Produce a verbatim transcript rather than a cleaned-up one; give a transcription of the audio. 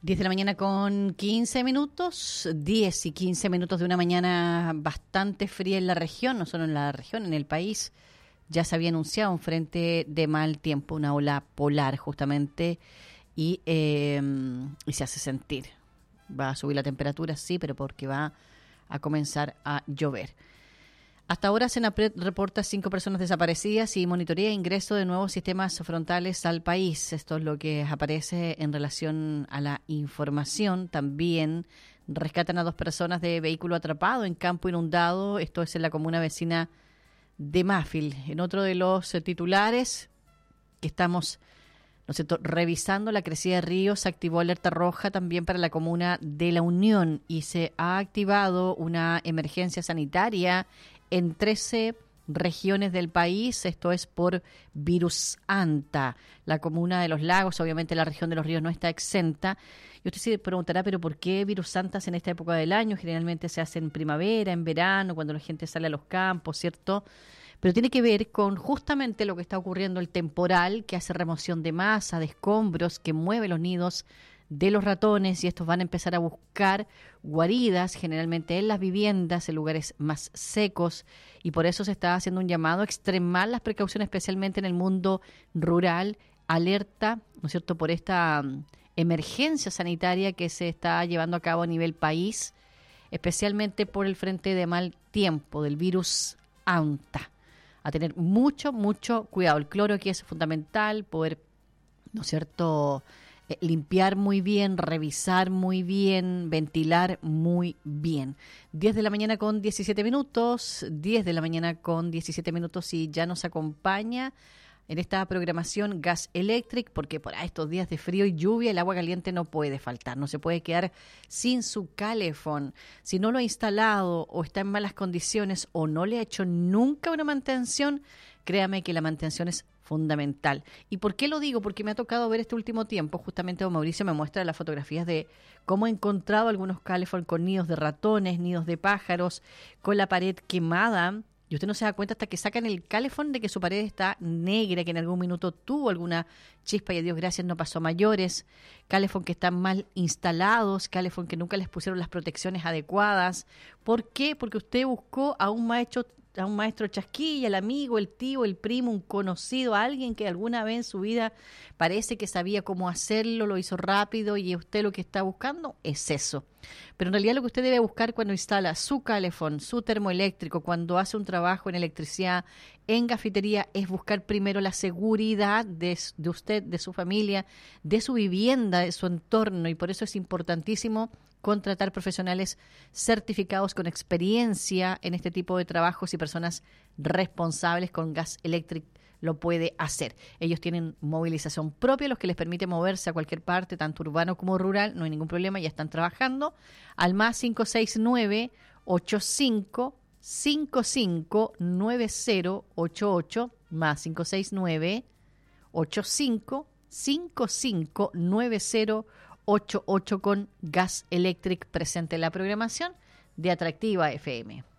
diez de la mañana con quince minutos, diez y quince minutos de una mañana bastante fría en la región, no solo en la región, en el país. Ya se había anunciado un frente de mal tiempo, una ola polar justamente, y, eh, y se hace sentir. Va a subir la temperatura, sí, pero porque va a comenzar a llover. Hasta ahora Senapred reporta cinco personas desaparecidas y monitorea ingreso de nuevos sistemas frontales al país. Esto es lo que aparece en relación a la información. También rescatan a dos personas de vehículo atrapado en campo inundado. Esto es en la comuna vecina de Mafil. En otro de los titulares que estamos ¿no es cierto? revisando, la crecida de ríos, se activó alerta roja también para la comuna de La Unión y se ha activado una emergencia sanitaria en trece regiones del país. Esto es por virus anta. La comuna de Los Lagos, obviamente la región de Los Ríos no está exenta. Y usted se preguntará, ¿pero por qué virus antas en esta época del año? Generalmente se hace en primavera, en verano, cuando la gente sale a los campos, ¿cierto? Pero tiene que ver con justamente lo que está ocurriendo, el temporal que hace remoción de masa, de escombros, que mueve los nidos de los ratones, y estos van a empezar a buscar guaridas, generalmente en las viviendas, en lugares más secos, y por eso se está haciendo un llamado a extremar las precauciones, especialmente en el mundo rural, alerta, ¿no es cierto?, por esta um, emergencia sanitaria que se está llevando a cabo a nivel país, especialmente por el frente de mal tiempo del virus anta. A tener mucho, mucho cuidado. El cloro aquí es fundamental, poder, ¿no es cierto?, eh, limpiar muy bien, revisar muy bien, ventilar muy bien. diez de la mañana con diecisiete minutos, diez de la mañana con diecisiete minutos y ya nos acompaña en esta programación Gas Electric, porque por estos días de frío y lluvia el agua caliente no puede faltar, no se puede quedar sin su calefón. Si no lo ha instalado o está en malas condiciones o no le ha hecho nunca una mantención, créame que la mantención es fundamental. ¿Y por qué lo digo? Porque me ha tocado ver este último tiempo, justamente don Mauricio me muestra las fotografías de cómo ha encontrado algunos calefón con nidos de ratones, nidos de pájaros, con la pared quemada. Y usted no se da cuenta hasta que sacan el calefón de que su pared está negra, que en algún minuto tuvo alguna chispa y a Dios gracias no pasó a mayores. Calefón que están mal instalados, calefón que nunca les pusieron las protecciones adecuadas. ¿Por qué? Porque usted buscó a un maestro, a un maestro chasquilla, el amigo, el tío, el primo, un conocido, alguien que alguna vez en su vida parece que sabía cómo hacerlo, lo hizo rápido y usted lo que está buscando es eso. Pero en realidad lo que usted debe buscar cuando instala su calefón, su termoeléctrico, cuando hace un trabajo en electricidad, en cafetería, es buscar primero la seguridad de, de usted, de su familia, de su vivienda, de su entorno, y por eso es importantísimo contratar profesionales certificados con experiencia en este tipo de trabajos y personas responsables. Con Gas Electric lo puede hacer. Ellos tienen movilización propia, los que les permite moverse a cualquier parte, tanto urbano como rural, no hay ningún problema, ya están trabajando. Al más cinco seis nueve, ocho cinco cinco cinco nueve cero ocho ocho, más cinco seis nueve, ocho cinco cinco cinco nueve cero ocho ocho con Gas Electric presente en la programación de Atractiva F M.